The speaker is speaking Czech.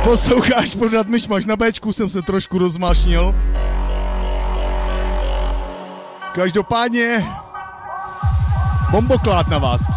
Posloucháš pořád Myšmaš, na Bčku jsem se trošku rozmášnil. Každopádně bomboklád na vás.